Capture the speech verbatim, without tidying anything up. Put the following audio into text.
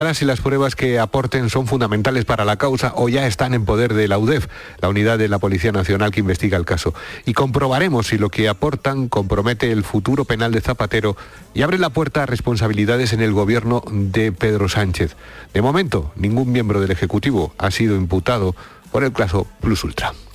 Si las pruebas que aporten son fundamentales para la causa o ya están en poder de la U D E F, la unidad de la Policía Nacional que investiga el caso. Y comprobaremos si lo que aportan compromete el futuro penal de Zapatero y abre la puerta a responsabilidades en el gobierno de Pedro Sánchez. De momento, ningún miembro del Ejecutivo ha sido imputado por el caso Plus Ultra.